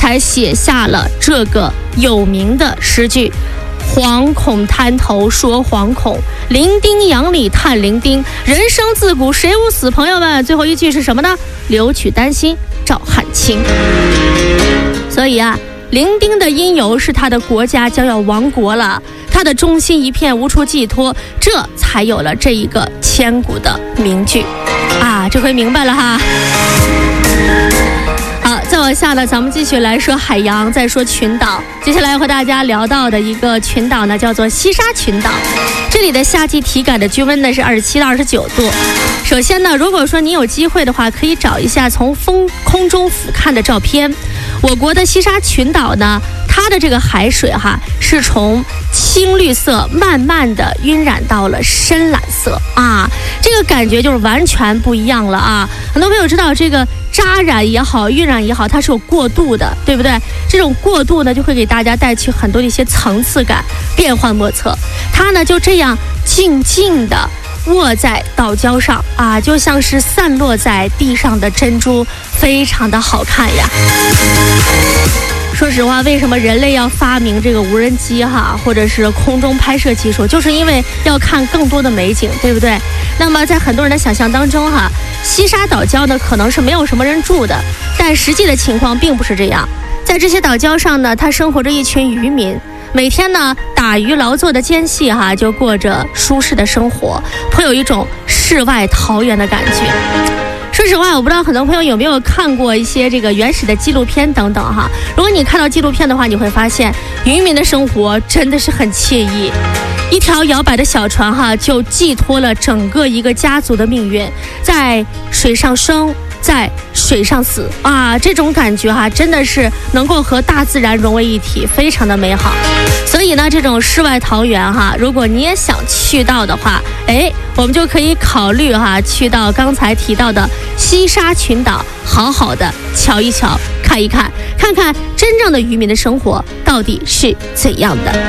才写下了这个有名的诗句。惶恐滩头说惶恐，伶仃洋里叹伶仃。人生自古谁无死？朋友们，最后一句是什么呢？留取丹心照汗青。所以啊，伶仃的因由是他的国家将要亡国了，他的忠心一片无处寄托，这才有了这一个千古的名句啊！这回明白了哈。好，再往下呢，咱们继续来说海洋，再说群岛。接下来和大家聊到的一个群岛呢，叫做西沙群岛。这里的夏季体感的均温呢是27到29度。首先呢，如果说你有机会的话，可以找一下从空中俯瞰的照片。我国的西沙群岛呢，它的这个海水是从青绿色慢慢的晕染到了深蓝色啊，这个感觉就是完全不一样了啊。很多朋友知道这个扎染也好，晕染也好，它是有过渡的，对不对？这种过渡呢，就会给大家带去很多的一些层次感，变幻莫测。它呢就这样静静的卧在岛礁上啊，就像是散落在地上的珍珠，非常的好看呀。说实话，为什么人类要发明这个无人机或者是空中拍摄技术，就是因为要看更多的美景，对不对？那么在很多人的想象当中西沙岛礁呢可能是没有什么人住的，但实际的情况并不是这样。在这些岛礁上呢，它生活着一群渔民，每天呢打鱼劳作的间隙就过着舒适的生活，颇有一种世外桃源的感觉。说实话，我不知道很多朋友有没有看过一些这个原始的纪录片等等如果你看到纪录片的话，你会发现渔民的生活真的是很惬意。一条摇摆的小船就寄托了整个一个家族的命运，在水上生，在水上死啊，这种感觉真的是能够和大自然融为一体，非常的美好。所以呢，这种世外桃源如果你也想去到的话，我们就可以考虑去到刚才提到的西沙群岛，好好的瞧一瞧，看一看，看看真正的渔民的生活到底是怎样的。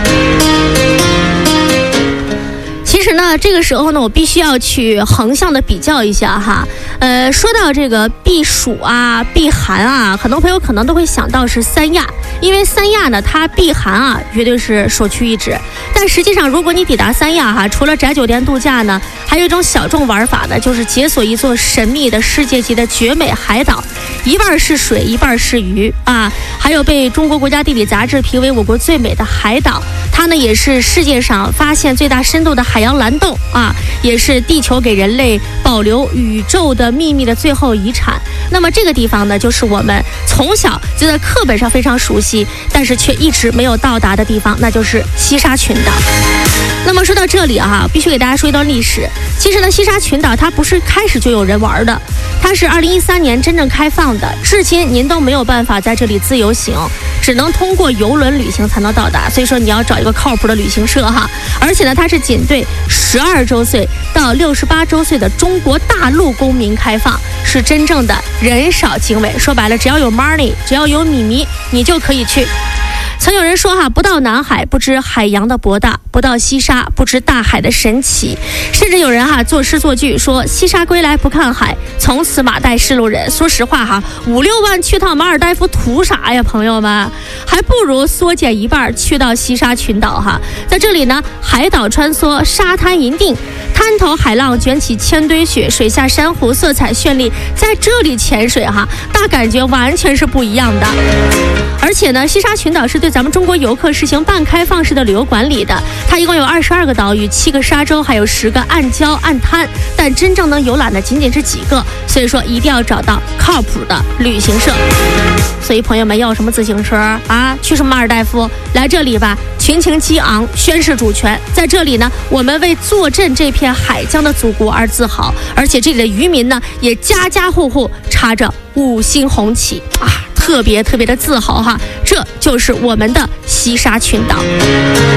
其实呢，这个时候呢，我必须要去横向的比较一下说到这个避暑避寒很多朋友可能都会想到是三亚，因为三亚呢，它避寒绝对是首屈一指。但实际上，如果你抵达三亚除了宅酒店度假呢，还有一种小众玩法呢，就是解锁一座神秘的世界级的绝美海岛，一半是水，一半是鱼还有被中国国家地理杂志评为我国最美的海岛，它呢也是世界上发现最大深度的海洋蓝洞也是地球给人类保留宇宙的秘密的最后遗产。那么这个地方呢，就是我们从小就在课本上非常熟悉，但是却一直没有到达的地方，那就是西沙群岛。那么说到这里必须给大家说一段历史。其实呢，西沙群岛它不是开始就有人玩的，它是2013年真正开放的，至今您都没有办法在这里自由行，只能通过邮轮旅行才能到达。所以说你要找一个靠谱的旅行社而且呢，它是仅对12周岁到68周岁的中国大陆公民开放，是真正的人少精美。说白了，只要有 money， 只要有米米，你就可以去。曾有人说不到南海不知海洋的博大，不到西沙不知大海的神奇。甚至有人作诗作句说西沙归来不看海，从此马代是路人。说实话5、6万去趟马尔代夫图啥呀，朋友们？还不如缩减一半去到西沙群岛在这里呢，海岛穿梭，沙滩银锭，滩头海浪卷起千堆雪，水下珊瑚色彩绚丽，在这里潜水大感觉完全是不一样的。而且呢，西沙群岛是对咱们中国游客实行半开放式的旅游管理的，它一共有22个岛屿、7个沙洲，还有10个暗礁暗滩，但真正能游览的仅仅是几个，所以说一定要找到靠谱的旅行社。所以朋友们要什么自行车去什么马尔代夫，来这里吧，群情激昂，宣誓主权。在这里呢，我们为坐镇这片海疆的祖国而自豪，而且这里的渔民呢，也家家户户插着5星红旗特别的自豪这就是我们的西沙群岛。